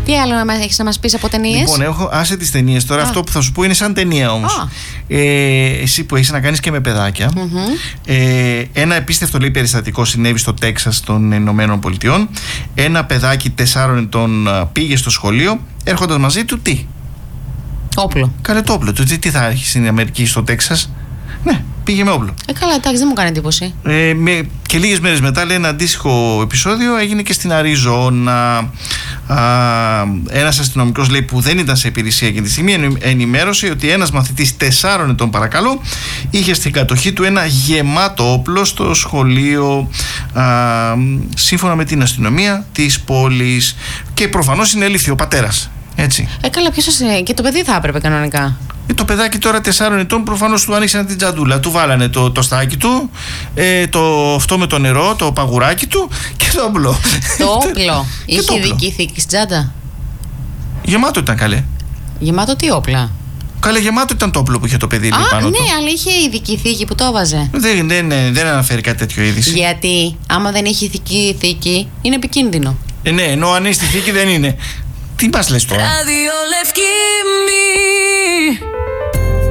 Τι άλλο έχεις να μας πεις από ταινίες? Λοιπόν, άσε τις ταινίες τώρα. Αυτό που θα σου πω είναι σαν ταινία όμως. Εσύ που έχεις να κάνεις και με παιδάκια. Ένα επίστευτο, λέει, περιστατικό συνέβη στο Τέξας των Ηνωμένων Πολιτειών. Ένα παιδάκι 4 ετών πήγε στο σχολείο, έρχοντας μαζί του τι? Όπλο. Καλέ το όπλο του. Τι θα έχει στην Αμερική, στο Τέξας? Ναι, πήγε με όπλο. Καλά, εντάξει, δεν μου κάνει εντύπωση. Και λίγες μέρες μετά, λέει, ένα αντίστοιχο επεισόδιο έγινε και στην Αριζόνα. Ένας αστυνομικός, λέει, που δεν ήταν σε υπηρεσία εκείνη τη στιγμή, ενημέρωσε ότι ένας μαθητής 4 ετών, παρακαλώ, είχε στην κατοχή του ένα γεμάτο όπλο στο σχολείο, σύμφωνα με την αστυνομία της πόλης. Και προφανώς συνελήφθη ο πατέρας. Έτσι. Καλά, ποιος και το παιδί θα έπρεπε κανονικά. Το παιδάκι τώρα 4 ετών προφανώς του άνοιξαν την τζαντούλα. Του βάλανε το στάκι του, αυτό με το νερό, το παγουράκι του και το όπλο. Το όπλο. Είχε ειδική θήκη στην τσάντα? Γεμάτο ήταν, καλέ. Γεμάτο τι όπλα? Καλέ, γεμάτο ήταν το όπλο που είχε το παιδί πάνω του. Ναι, αλλά είχε ειδική θήκη που το έβαζε. Δεν αναφέρει κάτι τέτοιο είδηση. Γιατί άμα δεν έχει ειδική θήκη είναι επικίνδυνο. Ναι, ενώ αν έχει τη θήκη δεν είναι. Τι μας λες τώρα?